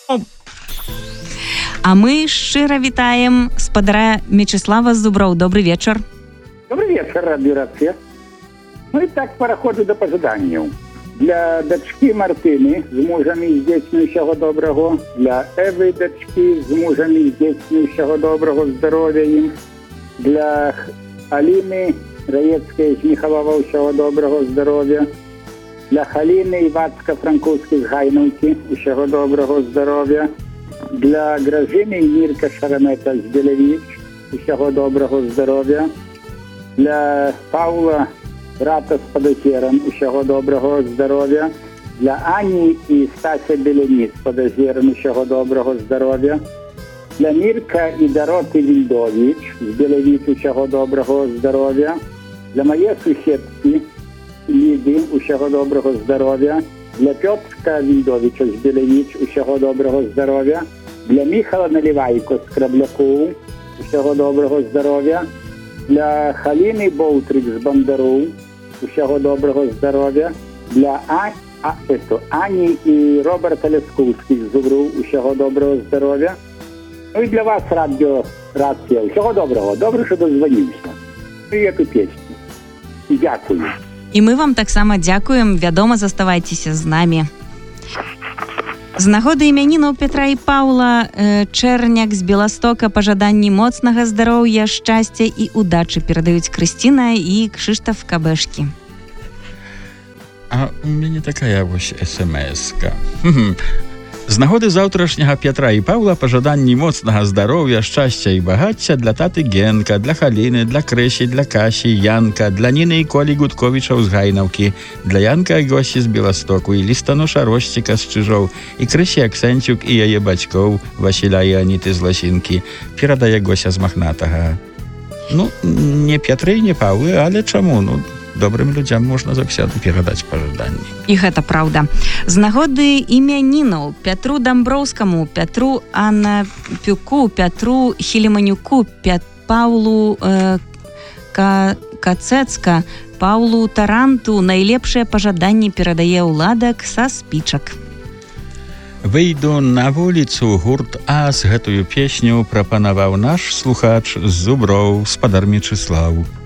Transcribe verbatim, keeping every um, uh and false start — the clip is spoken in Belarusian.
А мы шчыра вітаем спадара Мечислава з Зуброў. Добрый вечар. Добрый вечер, радиорация. Ну и так, переходжу до пожаданняў. Для дочки Мартыны з мужем і з дзецьмі ўсяго доброго, для Эвы дочки з мужем і з дзецьмі ўсяго доброго, здоров'я ім, для Аліны Раецкай з Міхалова ўсяго доброго, здоров'я, для Халіны Івацка-Франкоўскай з Гайнаўкі ўсяго доброго, здоров'я, для Гражыны і Мірка Шарамета з Белевіч усяго доброго, здоров'я, для Паула Рата з Подозером усяго доброго, здоров'я, для Ані і Стася Белені з Подозером усяго доброго, здоров'я, для Мірка і Дороти Вільдович з Белевіч усяго доброго, здоров'я, для моєї сусідки Ліди усяго доброго, здоров'я, для Пётрка Вільдовича з Белевіч усяго доброго, здоров'я, для Міхала Наливайко з Крабляков усяго доброго, здоров'я, для Халіни Болтрик з Бондаров усяго доброго, здоров'я, для а... А... Ето, Ані і Роберта Лясківських з Зубров усяго доброго, здоров'я. Ну і для вас, радіорація, усяго доброго. Добре, що дозвонився. Привіт у пісні. Дякую. І ми вам таксама дзякуем. Вядома, заставайцеся з намі. З нагоды імянінаў Петра і Паўла э, Чэрняк з Беластока пажаданні моцнага здароўя, шчасця і удачы перадаюць Крысціна і Кшыштаф Кабэшкі. А у мяне такая вось эс-эм-эска. З нагоды заўтрашняга Петра і Паўла пажаданні моцнага здароўя, шчасця і багацця для таты Генка, для Халіны, для Крэсі, для Касі, Янка, для Ніны і Колі Гудковічаў з Гайнаўкі, для Янка і Госі з Беластоку, і лістаноша Росціка з Чыжоў, і Крэсі Аксэнцюк і яе бацькоў, Васіля і Аніты з Ласінкі, перадае Гося з Махнатага. Ну, не Петры, не Паўлы, але чаму? Ну, добрым людзям можна заўсёды перадаць пажаданні. І гэта праўда. З нагоды імянінаў Пятру Дамброўскаму, Пятру Анапюку, Пятру Хіліманюку, Пят... Паўлу э, Ка... Кацэцка, Паўлу Таранту найлепшыя пажаданні перадае ўладак са спічак. Выйду на вуліцу, гурт Ас гэтую песню прапанаваў наш слухач з Зуброў, спадар Мечыслаў.